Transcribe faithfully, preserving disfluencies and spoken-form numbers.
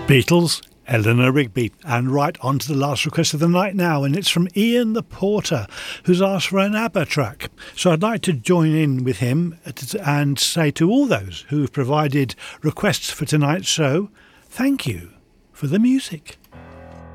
Beatles, Eleanor Rigby, and right on to the last request of the night now, and it's from Ian the Porter, who's asked for an ABBA track. So I'd like to join in with him and say to all those who've provided requests for tonight's show, thank you for the music.